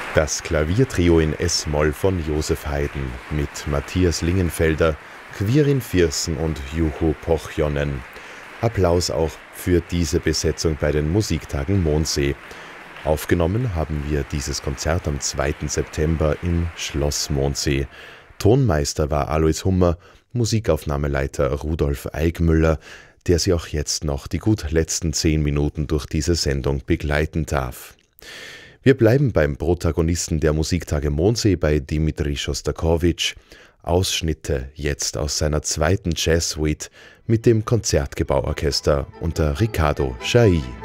Das Klaviertrio in S-Moll von Josef Haydn mit Matthias Lingenfelder, Quirin Viersen und Juho Pochjonen. Applaus auch für diese Besetzung bei den Musiktagen Mondsee. Aufgenommen haben wir dieses Konzert am 2. September im Schloss Mondsee. Tonmeister war Alois Hummer, Musikaufnahmeleiter Rudolf Eigmüller, der Sie auch jetzt noch die gut letzten 10 Minuten durch diese Sendung begleiten darf. Wir bleiben beim Protagonisten der Musiktage Mondsee, bei Dimitri Schostakowitsch. Ausschnitte jetzt aus seiner zweiten Jazz-Suite mit dem Konzertgebauorchester unter Riccardo Chailly.